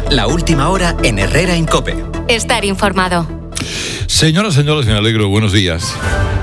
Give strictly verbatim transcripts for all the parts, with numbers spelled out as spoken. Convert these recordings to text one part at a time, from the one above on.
La última hora en Herrera en COPE. Estar informado. Señoras, señores, me alegro. Buenos días.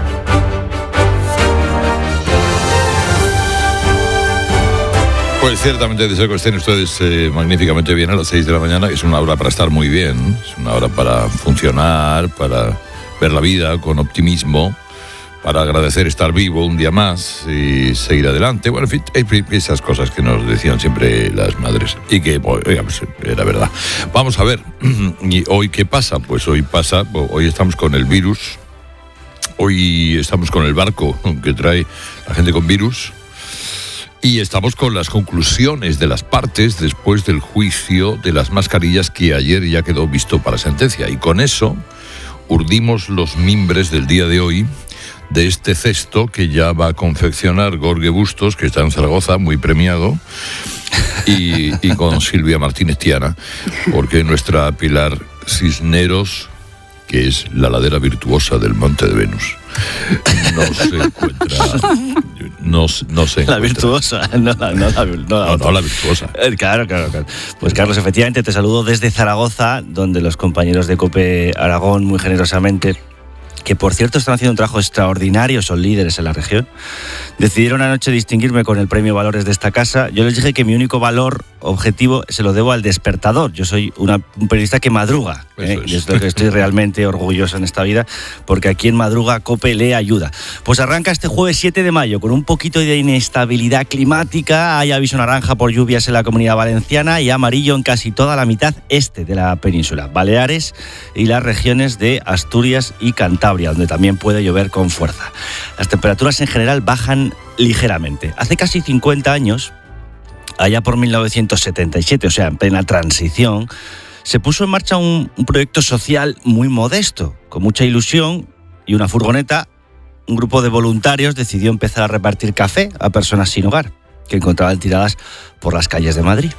Pues ciertamente deseo que estén ustedes eh, magníficamente bien a las seis de la mañana. Es una hora para estar muy bien, es una hora para funcionar, para ver la vida con optimismo, para agradecer estar vivo un día más y seguir adelante. Bueno, en fin, esas cosas que nos decían siempre las madres y que, oiga, pues, era verdad. Vamos a ver, ¿y hoy qué pasa? Pues hoy pasa, hoy estamos con el virus, hoy estamos con el barco que trae la gente con virus. Y estamos con las conclusiones de las partes después del juicio de las mascarillas que ayer ya quedó visto para sentencia. Y con eso urdimos los mimbres del día de hoy de este cesto que ya va a confeccionar Gorge Bustos, que está en Zaragoza, muy premiado, y, y con Silvia Martínez Tiana, porque nuestra Pilar Cisneros, que es la ladera virtuosa del Monte de Venus, no se encuentra... No, no se encuentra. La virtuosa, no la, no la, no la, no, no, la virtuosa. Claro, claro, claro. Pues Carlos, efectivamente, te saludo desde Zaragoza, donde los compañeros de COPE Aragón, muy generosamente, que por cierto están haciendo un trabajo extraordinario, son líderes en la región, decidieron anoche distinguirme con el premio Valores de esta casa. Yo les dije que mi único valor objetivo se lo debo al despertador. Yo soy una, un periodista que madruga, ¿eh? Es. Y es lo que estoy realmente orgulloso en esta vida, porque aquí en Madruga COPE le ayuda. Pues arranca este jueves siete de mayo con un poquito de inestabilidad climática. Hay aviso naranja por lluvias en la Comunidad Valenciana y amarillo en casi toda la mitad este de la península, Baleares y las regiones de Asturias y Cantabria, donde también puede llover con fuerza. Las temperaturas en general bajan ligeramente. Hace casi cincuenta años, allá por mil novecientos setenta y siete, o sea, en plena transición, se puso en marcha un, un proyecto social muy modesto, con mucha ilusión y una furgoneta. Un grupo de voluntarios decidió empezar a repartir café a personas sin hogar, que encontraban tiradas por las calles de Madrid.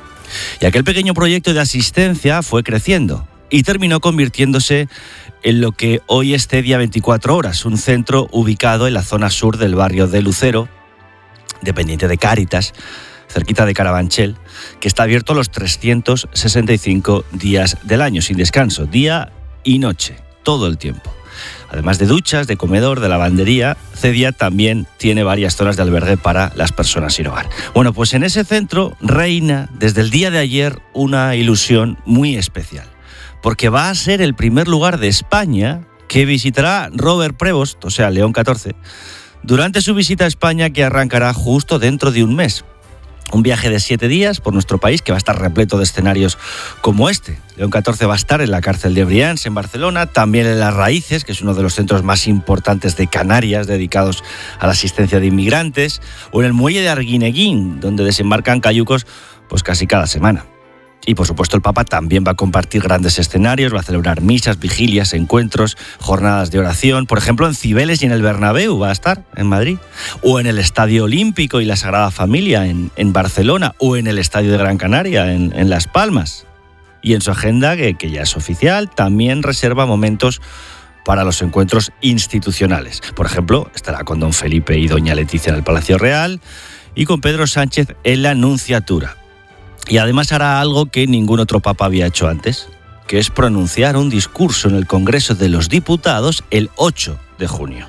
Y aquel pequeño proyecto de asistencia fue creciendo y terminó convirtiéndose en lo que hoy es Cedia veinticuatro horas, un centro ubicado en la zona sur del barrio de Lucero, dependiente de Cáritas, cerquita de Carabanchel, que está abierto los trescientos sesenta y cinco días del año, sin descanso, día y noche, todo el tiempo. Además de duchas, de comedor, de lavandería, Cedia también tiene varias zonas de albergue para las personas sin hogar. Bueno, pues en ese centro reina desde el día de ayer una ilusión muy especial, porque va a ser el primer lugar de España que visitará Robert Prevost, o sea, León catorce, durante su visita a España, que arrancará justo dentro de un mes. Un viaje de siete días por nuestro país que va a estar repleto de escenarios como este. León catorce va a estar en la cárcel de Brians, en Barcelona, también en Las Raíces, que es uno de los centros más importantes de Canarias dedicados a la asistencia de inmigrantes, o en el muelle de Arguineguín, donde desembarcan cayucos pues casi cada semana. Y por supuesto el Papa también va a compartir grandes escenarios, va a celebrar misas, vigilias, encuentros, jornadas de oración. Por ejemplo, en Cibeles y en el Bernabéu va a estar, en Madrid. O en el Estadio Olímpico y la Sagrada Familia en, en Barcelona. O en el Estadio de Gran Canaria en, en Las Palmas. Y en su agenda, que, que ya es oficial, también reserva momentos para los encuentros institucionales. Por ejemplo, estará con don Felipe y doña Leticia en el Palacio Real y con Pedro Sánchez en la Nunciatura. Y además hará algo que ningún otro papa había hecho antes, que es pronunciar un discurso en el Congreso de los Diputados el ocho de junio.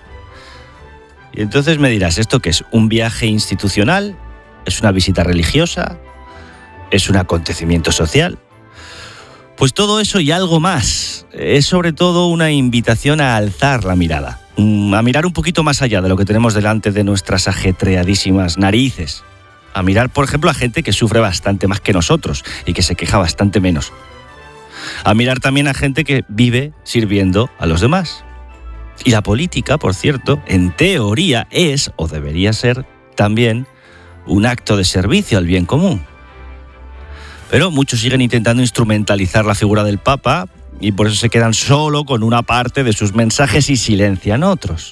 Y entonces me dirás, ¿esto qué es? ¿Un viaje institucional? ¿Es una visita religiosa? ¿Es un acontecimiento social? Pues todo eso y algo más. Es sobre todo una invitación a alzar la mirada, a mirar un poquito más allá de lo que tenemos delante de nuestras ajetreadísimas narices. A mirar, por ejemplo, a gente que sufre bastante más que nosotros y que se queja bastante menos. A mirar también a gente que vive sirviendo a los demás. Y la política, por cierto, en teoría es, o debería ser, también un acto de servicio al bien común. Pero muchos siguen intentando instrumentalizar la figura del Papa y por eso se quedan solo con una parte de sus mensajes y silencian otros.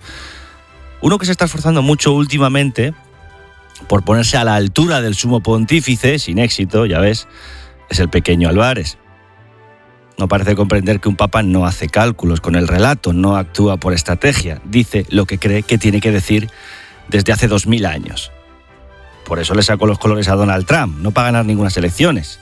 Uno que se está esforzando mucho últimamente por ponerse a la altura del sumo pontífice, sin éxito, ya ves, es el pequeño Álvarez. No parece comprender que un papa no hace cálculos con el relato, no actúa por estrategia, dice lo que cree que tiene que decir desde hace dos mil años. Por eso le sacó los colores a Donald Trump, no para ganar ninguna elecciones,